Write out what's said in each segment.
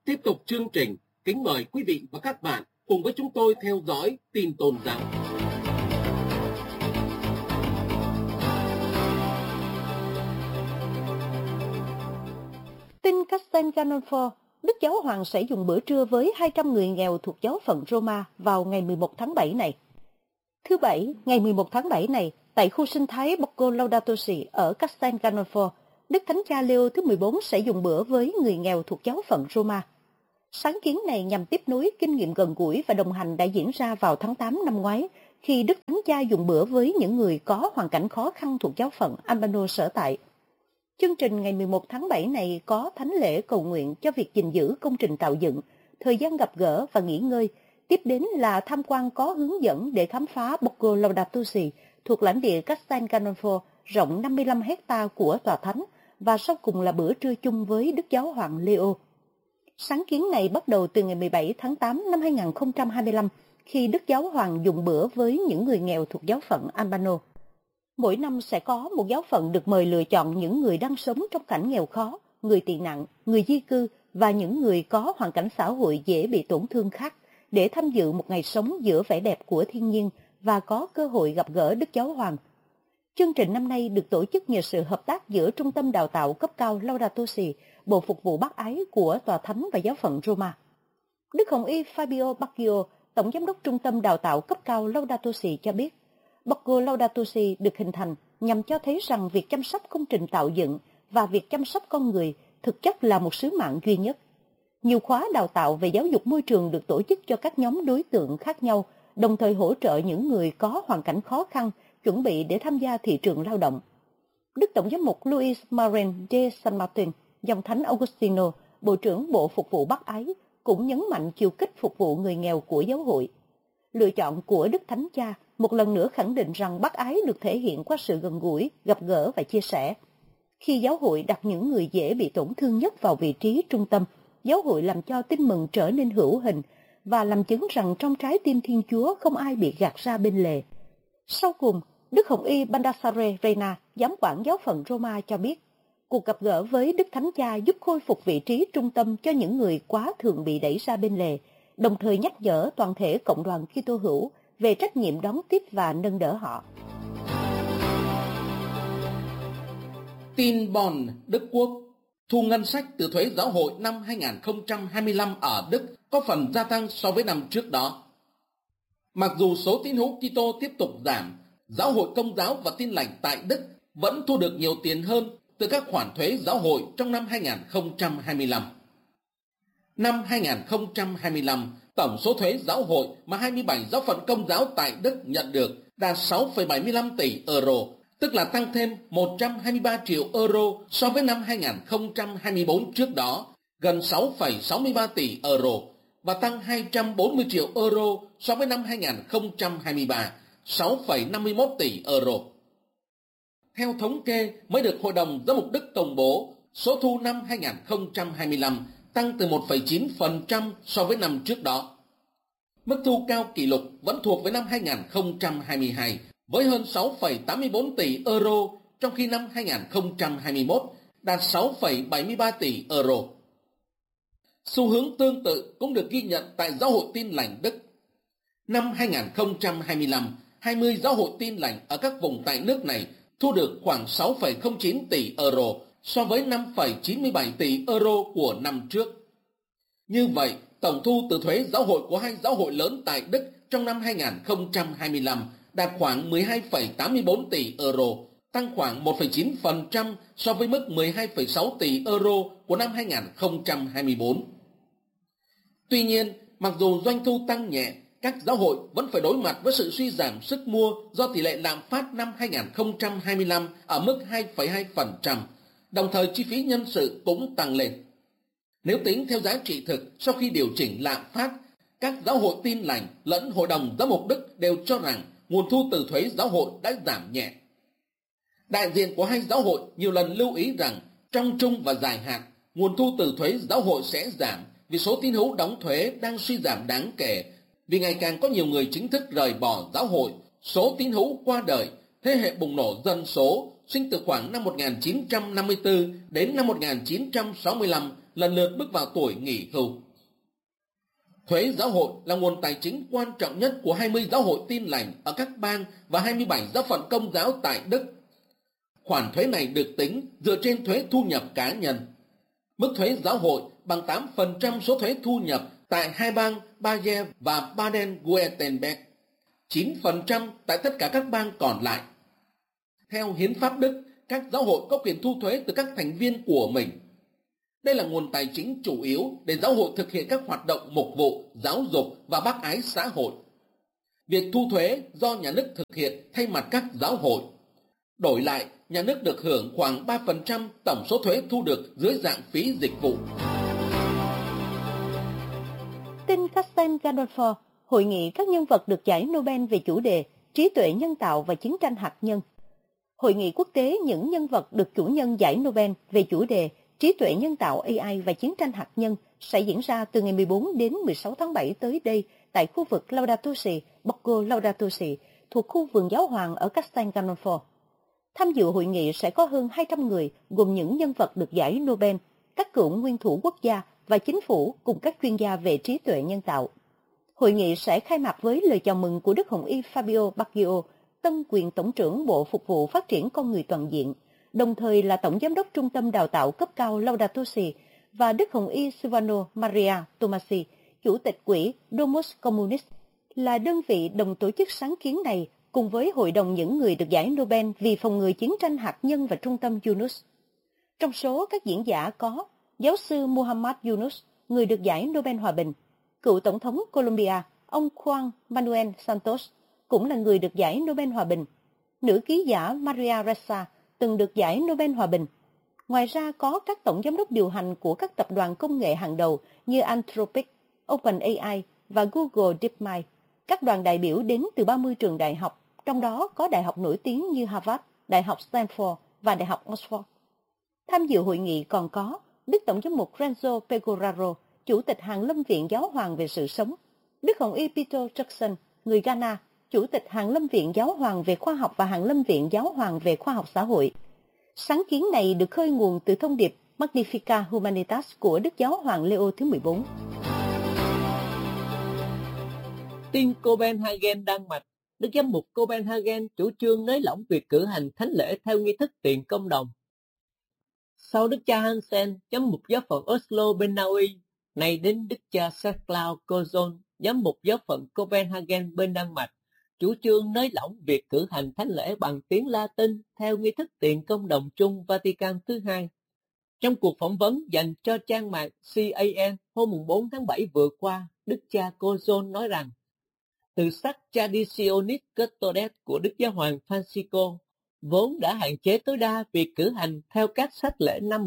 Tiếp tục chương trình, kính mời quý vị và các bạn cùng với chúng tôi theo dõi tin tôn giáo. Tin Castel Gandolfo, Đức Giáo Hoàng sẽ dùng bữa trưa với 200 người nghèo thuộc giáo phận Roma vào ngày 11 tháng 7 này. Thứ Bảy, ngày 11 tháng 7 này, tại khu sinh thái Borgo Laudato Si ở Castel Gandolfo, Đức Thánh Cha Leo thứ 14 sẽ dùng bữa với người nghèo thuộc giáo phận Roma. Sáng kiến này nhằm tiếp nối kinh nghiệm gần gũi và đồng hành đã diễn ra vào tháng 8 năm ngoái, khi Đức Thánh Cha dùng bữa với những người có hoàn cảnh khó khăn thuộc giáo phận Albano sở tại. Chương trình ngày 11 tháng 7 này có thánh lễ cầu nguyện cho việc gìn giữ công trình tạo dựng, thời gian gặp gỡ và nghỉ ngơi, tiếp đến là tham quan có hướng dẫn để khám phá Borgo Laudato Si thuộc lãnh địa Castel Gandolfo rộng 55 hecta của tòa thánh, và sau cùng là bữa trưa chung với Đức Giáo Hoàng Leo. Sáng kiến này bắt đầu từ ngày 17 tháng 8 năm 2025, khi Đức Giáo Hoàng dùng bữa với những người nghèo thuộc giáo phận Albano. Mỗi năm sẽ có một giáo phận được mời lựa chọn những người đang sống trong cảnh nghèo khó, người tị nạn, người di cư và những người có hoàn cảnh xã hội dễ bị tổn thương khác để tham dự một ngày sống giữa vẻ đẹp của thiên nhiên và có cơ hội gặp gỡ Đức Giáo Hoàng. Chương trình năm nay được tổ chức nhờ sự hợp tác giữa Trung tâm Đào tạo cấp cao Laudato Si, Bộ Phục vụ Bác Ái của Tòa Thánh và Giáo phận Roma. Đức Hồng Y Fabio Bacchio, Tổng Giám đốc Trung tâm Đào tạo cấp cao Laudato Si cho biết, Borgo Laudato Si được hình thành nhằm cho thấy rằng việc chăm sóc công trình tạo dựng và việc chăm sóc con người thực chất là một sứ mạng duy nhất. Nhiều khóa đào tạo về giáo dục môi trường được tổ chức cho các nhóm đối tượng khác nhau, đồng thời hỗ trợ những người có hoàn cảnh khó khăn chuẩn bị để tham gia thị trường lao động. Đức Tổng giám mục Luis Marin de San Martin, dòng thánh Augustino, Bộ trưởng Bộ Phục vụ Bác Ái, cũng nhấn mạnh chiều kích phục vụ người nghèo của giáo hội. Lựa chọn của Đức Thánh Cha một lần nữa khẳng định rằng bác ái được thể hiện qua sự gần gũi, gặp gỡ và chia sẻ. Khi giáo hội đặt những người dễ bị tổn thương nhất vào vị trí trung tâm, giáo hội làm cho tin mừng trở nên hữu hình và làm chứng rằng trong trái tim Thiên Chúa không ai bị gạt ra bên lề. Sau cùng, Đức Hồng Y Baldassare Reina, giám quản giáo phận Roma cho biết, cuộc gặp gỡ với Đức Thánh Cha giúp khôi phục vị trí trung tâm cho những người quá thường bị đẩy ra bên lề, đồng thời nhắc nhở toàn thể cộng đoàn Kitô hữu về trách nhiệm đón tiếp và nâng đỡ họ. Tin Bonn, Đức Quốc. Thu ngân sách từ thuế giáo hội năm 2025 ở Đức có phần gia tăng so với năm trước đó. Mặc dù số tín hữu Kitô tiếp tục giảm, giáo hội Công giáo và Tin lành tại Đức vẫn thu được nhiều tiền hơn từ các khoản thuế giáo hội trong năm 2025. Năm 2025, tổng số thuế giáo hội mà 27 giáo phận Công giáo tại Đức nhận được đạt 6,75 tỷ euro, tức là tăng thêm 123 triệu euro so với năm 2024 trước đó, gần 6,63 tỷ euro, và tăng 240 triệu euro so với năm 2023, 6,51 tỷ euro. Theo thống kê mới được Hội đồng Giám mục Đức công bố, số thu năm 2025 tăng từ 1,9% so với năm trước đó. Mức thu cao kỷ lục vẫn thuộc với năm 2022 với hơn 6,84 tỷ euro, trong khi năm 2021 đạt 6,73 tỷ euro. Xu hướng tương tự cũng được ghi nhận tại Giáo hội Tin lành Đức. Năm 2025, 20 giáo hội Tin lành ở các vùng tại nước này thu được khoảng 6,09 tỷ euro so với 5,97 tỷ euro của năm trước. Như vậy, tổng thu từ thuế giáo hội của hai giáo hội lớn tại Đức trong năm 2025 đạt khoảng 12,84 tỷ euro, tăng khoảng 1,9% so với mức 12,6 tỷ euro của năm 2024. Tuy nhiên, mặc dù doanh thu tăng nhẹ, các giáo hội vẫn phải đối mặt với sự suy giảm sức mua do tỷ lệ lạm phát năm 2025 ở mức 2,2%, đồng thời chi phí nhân sự cũng tăng lên. Nếu tính theo giá trị thực sau khi điều chỉnh lạm phát, các giáo hội Tin lành lẫn Hội đồng Giám mục Đức đều cho rằng nguồn thu từ thuế giáo hội đã giảm nhẹ. Đại diện của hai giáo hội nhiều lần lưu ý rằng trong trung và dài hạn, nguồn thu từ thuế giáo hội sẽ giảm vì số tín hữu đóng thuế đang suy giảm đáng kể, vì ngày càng có nhiều người chính thức rời bỏ giáo hội, số tín hữu qua đời, thế hệ bùng nổ dân số sinh từ khoảng năm 1954 đến năm 1965 lần lượt bước vào tuổi nghỉ hưu. Thuế giáo hội là nguồn tài chính quan trọng nhất của 20 giáo hội Tin lành ở các bang và 27 giáo phận Công giáo tại Đức. Khoản thuế này được tính dựa trên thuế thu nhập cá nhân. Mức thuế giáo hội bằng 8% số thuế thu nhập tại hai bang Bayern và Baden-Württemberg, 9% tại tất cả các bang còn lại. Theo hiến pháp Đức, các giáo hội có quyền thu thuế từ các thành viên của mình. Đây là nguồn tài chính chủ yếu để giáo hội thực hiện các hoạt động mục vụ, giáo dục và bác ái xã hội. Việc thu thuế do nhà nước thực hiện thay mặt các giáo hội. Đổi lại, nhà nước được hưởng khoảng 3% tổng số thuế thu được dưới dạng phí dịch vụ. Tin Castel Gandolfo, hội nghị các nhân vật được giải Nobel về chủ đề trí tuệ nhân tạo và chiến tranh hạt nhân. Hội nghị quốc tế những nhân vật được chủ nhân giải Nobel về chủ đề trí tuệ nhân tạo AI và chiến tranh hạt nhân sẽ diễn ra từ ngày 14 đến 16 tháng 7 tới đây tại khu vực Laudato Si, Borgo Laudato Si, thuộc khu vườn giáo hoàng ở Castel Gandolfo. Tham dự hội nghị sẽ có hơn 200 người, gồm những nhân vật được giải Nobel, các cựu nguyên thủ quốc gia và chính phủ cùng các chuyên gia về trí tuệ nhân tạo. Hội nghị sẽ khai mạc với lời chào mừng của Đức Hồng Y Fabio Baggio, tân quyền tổng trưởng Bộ Phục vụ Phát triển Con người toàn diện, đồng thời là tổng giám đốc Trung tâm Đào tạo cấp cao Laudato Si, và Đức Hồng Y Silvano Maria Tomasi, chủ tịch quỹ Domus Communis, là đơn vị đồng tổ chức sáng kiến này cùng với Hội đồng những người được giải Nobel vì phòng ngừa chiến tranh hạt nhân và Trung tâm Yunus. Trong số các diễn giả có giáo sư Muhammad Yunus, người được giải Nobel Hòa bình, cựu tổng thống Colombia, ông Juan Manuel Santos, cũng là người được giải Nobel Hòa bình, nữ ký giả Maria Ressa, từng được giải Nobel Hòa bình. Ngoài ra có các tổng giám đốc điều hành của các tập đoàn công nghệ hàng đầu như Anthropic, OpenAI và Google DeepMind. Các đoàn đại biểu đến từ 30 trường đại học, trong đó có đại học nổi tiếng như Harvard, Đại học Stanford và Đại học Oxford. Tham dự hội nghị còn có Đức Tổng giám mục Renzo Pegoraro, Chủ tịch Hàn Lâm Viện Giáo hoàng về sự sống, Đức Hồng Y Peter Jackson, người Ghana, Chủ tịch Hàn Lâm Viện Giáo hoàng về khoa học và Hàn Lâm Viện Giáo hoàng về khoa học xã hội. Sáng kiến này được khơi nguồn từ thông điệp Magnificat Humanitas của Đức Giáo hoàng Leo thứ 14. Tin Copenhagen, Đan Mạch, Đức giám mục Copenhagen chủ trương nới lỏng việc cử hành thánh lễ theo nghi thức tiền công đồng. Sau Đức cha Hansen, giám mục giáo phận Oslo bên Na Uy, này đến Đức cha Serklaus Kozon, giám mục giáo phận Copenhagen bên Đan Mạch, chủ trương nới lỏng việc cử hành thánh lễ bằng tiếng Latin theo nghi thức tiền công đồng chung Vatican thứ hai. Trong cuộc phỏng vấn dành cho trang mạng CAN hôm 4 tháng 7 vừa qua, Đức cha Kozon nói rằng, từ sách Traditionis Custodes của Đức Giáo hoàng Francisco, vốn đã hạn chế tối đa việc cử hành theo các sách lễ năm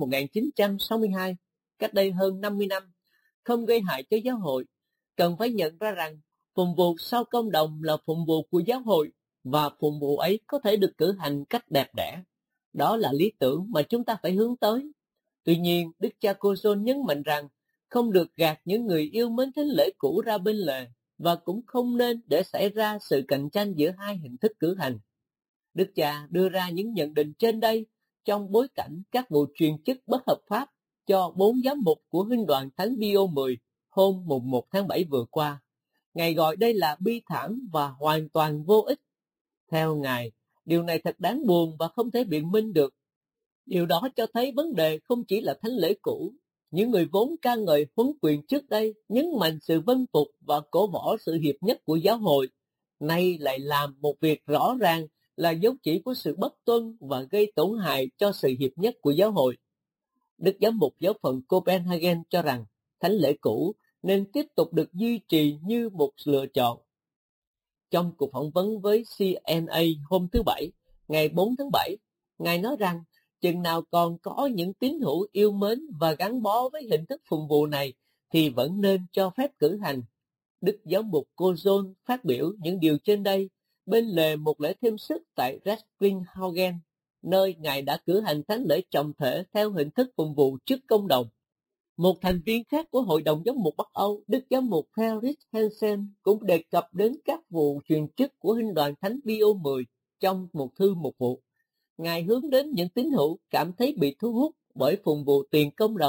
1962, cách đây hơn 50 năm, không gây hại cho giáo hội, cần phải nhận ra rằng phụng vụ sau công đồng là phụng vụ của giáo hội và phụng vụ ấy có thể được cử hành cách đẹp đẽ. Đó là lý tưởng mà chúng ta phải hướng tới. Tuy nhiên, Đức cha Kozon nhấn mạnh rằng không được gạt những người yêu mến thánh lễ cũ ra bên lề và cũng không nên để xảy ra sự cạnh tranh giữa hai hình thức cử hành. Đức cha đưa ra những nhận định trên đây trong bối cảnh các vụ truyền chức bất hợp pháp cho 4 giám mục của Huynh đoàn Thánh Pio 10 hôm 1 tháng 7 vừa qua. Ngài gọi đây là bi thảm và hoàn toàn vô ích. Theo Ngài, điều này thật đáng buồn và không thể biện minh được. Điều đó cho thấy vấn đề không chỉ là thánh lễ cũ. Những người vốn ca ngợi huấn quyền trước đây nhấn mạnh sự vâng phục và cổ võ sự hiệp nhất của giáo hội, nay lại làm một việc rõ ràng là dấu chỉ của sự bất tuân và gây tổn hại cho sự hiệp nhất của giáo hội. Đức giám mục giáo phận Copenhagen cho rằng thánh lễ cũ nên tiếp tục được duy trì như một lựa chọn. Trong cuộc phỏng vấn với CNA hôm thứ Bảy, ngày 4 tháng 7, Ngài nói rằng chừng nào còn có những tín hữu yêu mến và gắn bó với hình thức phụng vụ này thì vẫn nên cho phép cử hành. Đức giáo mục Kozon phát biểu những điều trên đây bên lề một lễ thêm sức tại Recklinghausen, nơi Ngài đã cử hành thánh lễ trọng thể theo hình thức phụng vụ trước công đồng. Một thành viên khác của Hội đồng Giám mục Bắc Âu, Đức giám mục Felix Hansen, cũng đề cập đến các vụ truyền chức của Huynh đoàn Thánh Pio 10 trong một thư mục vụ. Ngài hướng đến những tín hữu cảm thấy bị thu hút bởi phụng vụ tiền công đồng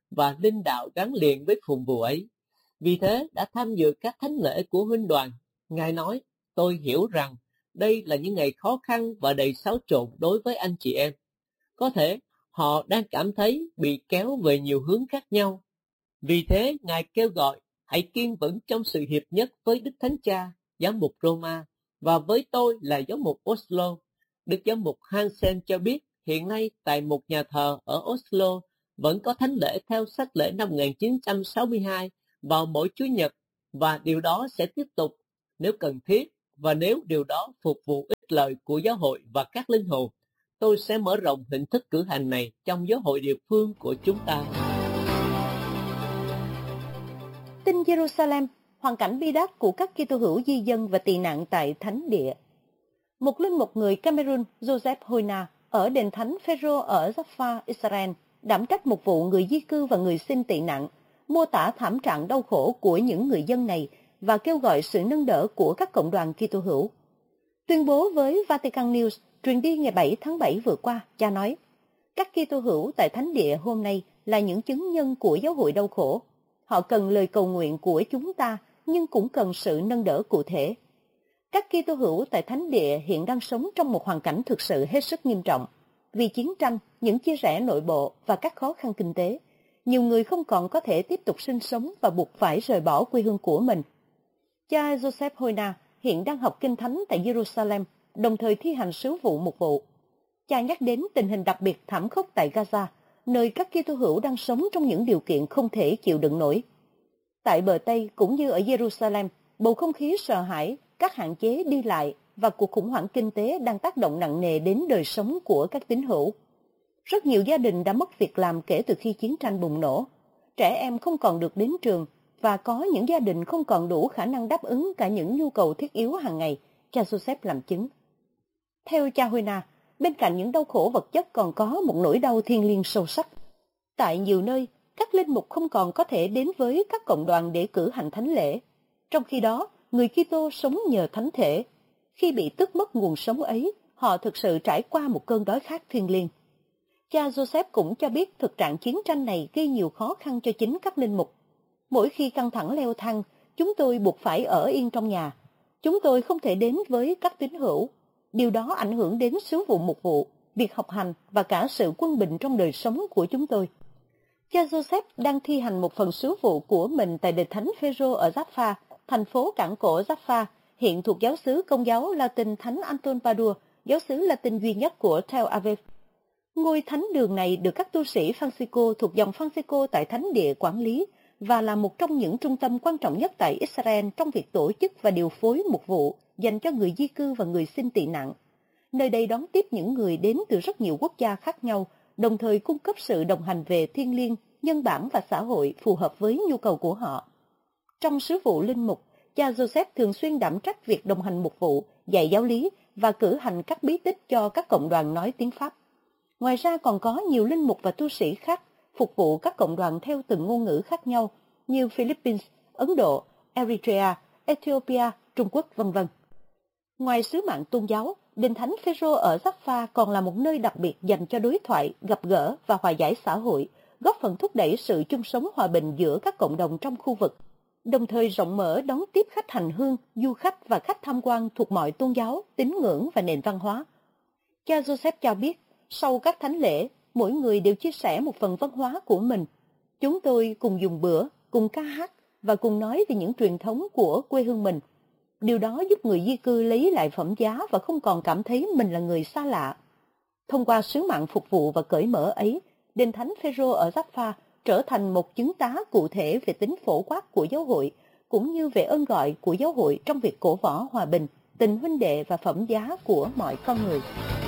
và linh đạo gắn liền với phụng vụ ấy. Vì thế đã tham dự các thánh lễ của huynh đoàn. Ngài nói, tôi hiểu rằng đây là những ngày khó khăn và đầy xáo trộn đối với anh chị em. Có thể họ đang cảm thấy bị kéo về nhiều hướng khác nhau. Vì thế, Ngài kêu gọi, hãy kiên vững trong sự hiệp nhất với Đức Thánh Cha, Giám mục Roma, và với tôi là Giám mục Oslo. Đức Giám mục Hansen cho biết, hiện nay tại một nhà thờ ở Oslo vẫn có thánh lễ theo sách lễ năm 1962 vào mỗi Chủ nhật, và điều đó sẽ tiếp tục nếu cần thiết, và nếu điều đó phục vụ ích lợi của giáo hội và các linh hồn. Tôi sẽ mở rộng hình thức cử hành này trong giáo hội địa phương của chúng ta. Tin Jerusalem, hoàn cảnh bi đát của các Kitô hữu di dân và tị nạn tại Thánh Địa. Một linh mục người Cameroon, Joseph Hoina, ở đền thánh Phêrô ở Jaffa, Israel, đảm trách một vụ người di cư và người xin tị nạn, mô tả thảm trạng đau khổ của những người dân này và kêu gọi sự nâng đỡ của các cộng đoàn Kitô hữu. Tuyên bố với Vatican News truyền đi ngày 7 tháng 7 vừa qua, cha nói, các Kitô hữu tại Thánh Địa hôm nay là những chứng nhân của giáo hội đau khổ. Họ cần lời cầu nguyện của chúng ta, nhưng cũng cần sự nâng đỡ cụ thể. Các Kitô hữu tại Thánh Địa hiện đang sống trong một hoàn cảnh thực sự hết sức nghiêm trọng. Vì chiến tranh, những chia rẽ nội bộ và các khó khăn kinh tế, nhiều người không còn có thể tiếp tục sinh sống và buộc phải rời bỏ quê hương của mình. Cha Joseph Hoina hiện đang học Kinh Thánh tại Jerusalem, đồng thời thi hành sứ vụ mục vụ. Cha nhắc đến tình hình đặc biệt thảm khốc tại Gaza, nơi các Kitô hữu đang sống trong những điều kiện không thể chịu đựng nổi. Tại bờ Tây cũng như ở Jerusalem, bầu không khí sợ hãi, các hạn chế đi lại và cuộc khủng hoảng kinh tế đang tác động nặng nề đến đời sống của các tín hữu. Rất nhiều gia đình đã mất việc làm kể từ khi chiến tranh bùng nổ. Trẻ em không còn được đến trường và có những gia đình không còn đủ khả năng đáp ứng cả những nhu cầu thiết yếu hàng ngày, cha Joseph làm chứng. Theo cha Hoina, bên cạnh những đau khổ vật chất còn có một nỗi đau thiêng liêng sâu sắc. Tại nhiều nơi, các linh mục không còn có thể đến với các cộng đoàn để cử hành thánh lễ. Trong khi đó, người Kitô sống nhờ thánh thể. Khi bị tước mất nguồn sống ấy, họ thực sự trải qua một cơn đói khát thiêng liêng. Cha Joseph cũng cho biết thực trạng chiến tranh này gây nhiều khó khăn cho chính các linh mục. Mỗi khi căng thẳng leo thang, chúng tôi buộc phải ở yên trong nhà. Chúng tôi không thể đến với các tín hữu. Điều đó ảnh hưởng đến sứ vụ mục vụ, việc học hành và cả sự quân bình trong đời sống của chúng tôi. Cha Joseph đang thi hành một phần sứ vụ của mình tại đền thánh Phêrô ở Jaffa, thành phố cảng cổ Jaffa, hiện thuộc giáo xứ Công giáo Latin Thánh Anton Padua, giáo xứ Latin duy nhất của Tel Aviv. Ngôi thánh đường này được các tu sĩ Francisco thuộc dòng Francisco tại Thánh Địa quản lý và là một trong những trung tâm quan trọng nhất tại Israel trong việc tổ chức và điều phối mục vụ dành cho người di cư và người xin tị nạn. Nơi đây đón tiếp những người đến từ rất nhiều quốc gia khác nhau, đồng thời cung cấp sự đồng hành về thiêng liêng, nhân bản và xã hội phù hợp với nhu cầu của họ. Trong sứ vụ linh mục, cha Joseph thường xuyên đảm trách việc đồng hành mục vụ, dạy giáo lý và cử hành các bí tích cho các cộng đoàn nói tiếng Pháp. Ngoài ra còn có nhiều linh mục và tu sĩ khác phục vụ các cộng đoàn theo từng ngôn ngữ khác nhau như Philippines, Ấn Độ, Eritrea, Ethiopia, Trung Quốc, v.v. Ngoài sứ mạng tôn giáo, đền thánh Phêrô ở Jaffa còn là một nơi đặc biệt dành cho đối thoại, gặp gỡ và hòa giải xã hội, góp phần thúc đẩy sự chung sống hòa bình giữa các cộng đồng trong khu vực, đồng thời rộng mở đón tiếp khách hành hương, du khách và khách tham quan thuộc mọi tôn giáo, tín ngưỡng và nền văn hóa. Cha Joseph cho biết, sau các thánh lễ, mỗi người đều chia sẻ một phần văn hóa của mình. Chúng tôi cùng dùng bữa, cùng ca hát và cùng nói về những truyền thống của quê hương mình. Điều đó giúp người di cư lấy lại phẩm giá và không còn cảm thấy mình là người xa lạ. Thông qua sứ mạng phục vụ và cởi mở ấy, đền thánh Phêrô ở Jaffa trở thành một chứng tá cụ thể về tính phổ quát của giáo hội, cũng như về ơn gọi của giáo hội trong việc cổ võ hòa bình, tình huynh đệ và phẩm giá của mọi con người.